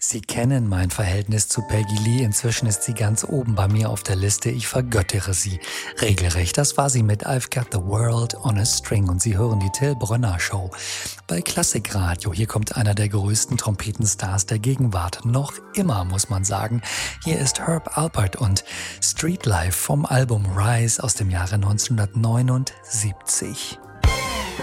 Sie kennen mein Verhältnis zu Peggy Lee. Inzwischen ist sie ganz oben bei mir auf der Liste. Ich vergöttere sie regelrecht. Das war sie mit I've Got the World on a String. Und Sie hören die Till Brönner Show bei Klassikradio. Hier kommt einer der größten Trompetenstars der Gegenwart. Noch immer, muss man sagen. Hier ist Herb Alpert und Street Life vom Album Rise aus dem Jahre 1979.